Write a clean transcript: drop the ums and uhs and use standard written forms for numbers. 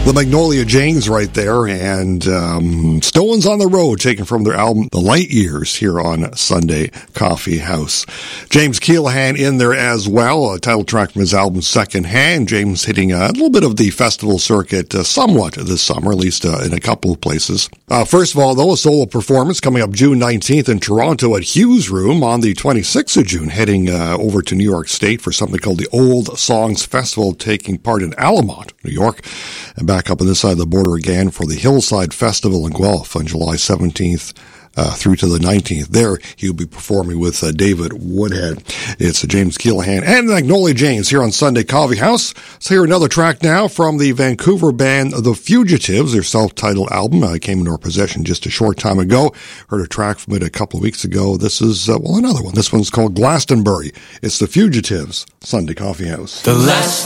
The Magnolia Janes right there, and Stones on the Road, taken from their album The Light Years, here on Sunday Coffee House. James Keelaghan in there as well, a title track from his album Second Hand. James hitting a little bit of the festival circuit somewhat this summer, at least in a couple of places. First of all, though, a solo performance coming up June 19th in Toronto at Hughes Room. On the 26th of June, heading over to New York State for something called the Old Songs Festival, taking part in Allemont, New York. And back up on this side of the border again for the Hillside Festival in Guelph on July 17th through to the 19th. There, he'll be performing with David Woodhead. It's James Keelaghan and the Magnolia Janes here on Sunday Coffee House. Let's hear another track now from the Vancouver band The Fugitives. Their self-titled album came into our possession just a short time ago. Heard a track from it a couple of weeks ago. This is, another one. This one's called Glastonbury. It's The Fugitives, Sunday Coffee House. The last